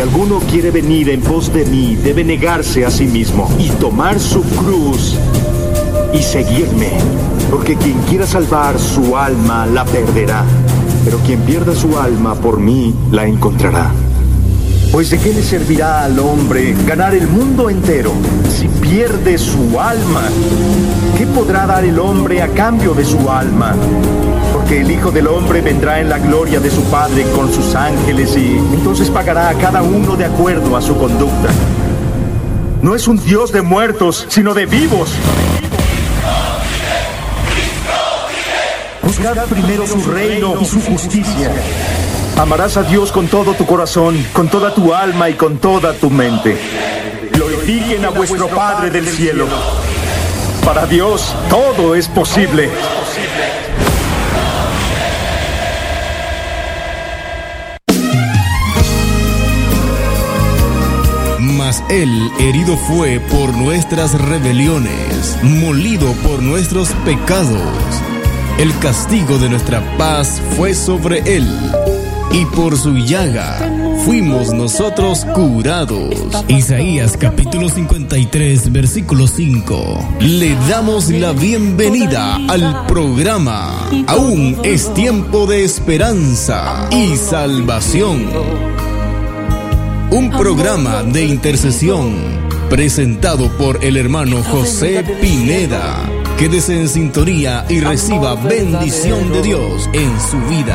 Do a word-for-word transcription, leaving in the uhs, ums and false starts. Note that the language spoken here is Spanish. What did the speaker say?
alguno quiere venir en pos de mí, debe negarse a sí mismo y tomar su cruz y seguirme. Porque quien quiera salvar su alma la perderá, pero quien pierda su alma por mí la encontrará. Pues ¿de qué le servirá al hombre ganar el mundo entero si pierde su alma? ¿Qué podrá dar el hombre a cambio de su alma? Porque el Hijo del Hombre vendrá en la gloria de su Padre con sus ángeles y entonces pagará a cada uno de acuerdo a su conducta. No es un Dios de muertos, sino de vivos. Buscad primero su reino y su justicia. Amarás a Dios con todo tu corazón, con toda tu alma y con toda tu mente. Glorifiquen a vuestro Padre del cielo. Para Dios todo es posible. Mas Él herido fue por nuestras rebeliones, molido por nuestros pecados. El castigo de nuestra paz fue sobre Él, y por su llaga fuimos nosotros curados. Isaías capítulo cincuenta y tres, versículo cinco. Le damos la bienvenida al programa Aún es tiempo de esperanza y salvación. Un programa de intercesión presentado por el hermano José Pineda. Quédese en sintonía y reciba bendición de Dios en su vida.